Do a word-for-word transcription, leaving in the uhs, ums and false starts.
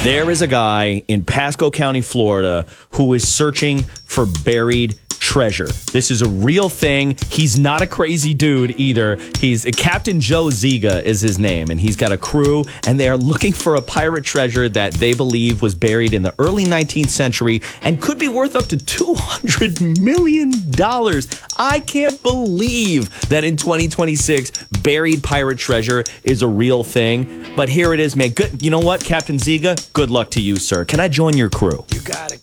There is a guy in Pasco County, Florida, who is searching for buried treasure. This is a real thing. He's not a crazy dude either. He's Captain Joe Ziga is his name, and he's got a crew, and they are looking for a pirate treasure that they believe was buried in the early nineteenth century and could be worth up to two hundred million dollars. I can't believe that in twenty twenty-six, buried pirate treasure is a real thing. But here it is, man. Good. You know what, Captain Ziga? Good luck to you, sir. Can I join your crew? You gotta